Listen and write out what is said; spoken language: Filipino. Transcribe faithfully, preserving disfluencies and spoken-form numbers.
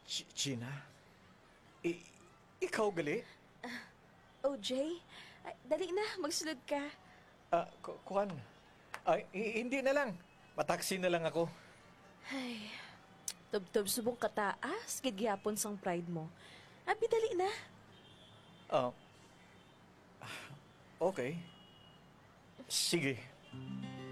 Ch- Gina? I- ikaw gali? O J, ay, dali na, magsulod ka. Ah, ku- kuhan. Ay, hi- hindi na lang. Mataksi na lang ako. Ay, tub-tub subong kataas, gigyapon sang pride mo. Abi, dali na. Ah, okay. Sige.